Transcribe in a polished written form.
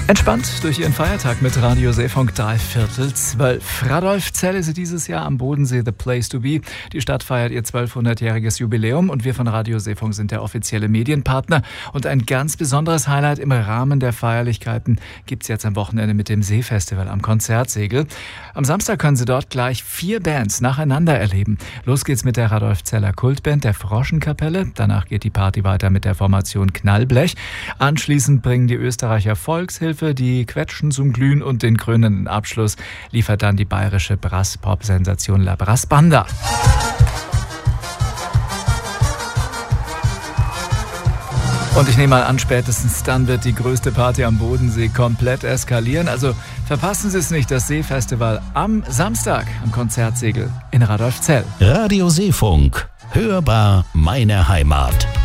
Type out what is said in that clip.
Entspannt durch Ihren Feiertag mit Radio Seefunk 11:45. Radolfzell ist dieses Jahr am Bodensee the place to be. Die Stadt feiert ihr 1200-jähriges Jubiläum und wir von Radio Seefunk sind der offizielle Medienpartner. Und ein ganz besonderes Highlight im Rahmen der Feierlichkeiten gibt es jetzt am Wochenende mit dem Seefestival am Konzertsegel. Am Samstag können Sie dort gleich 4 Bands nacheinander erleben. Los geht's mit der Radolfzeller Kultband der Froschenkapelle. Danach geht die Party weiter mit der Formation Knallblech. Anschließend bringen die Österreicher Volkshilfe die Quetschen zum Glühen und den krönenden Abschluss liefert dann die bayerische Brass-Pop-Sensation La Brass Banda. Und ich nehme mal an, spätestens dann wird die größte Party am Bodensee komplett eskalieren. Also verpassen Sie es nicht, das Seefestival am Samstag am Konzertsegel in Radolfzell. Radio Seefunk, hörbar meine Heimat.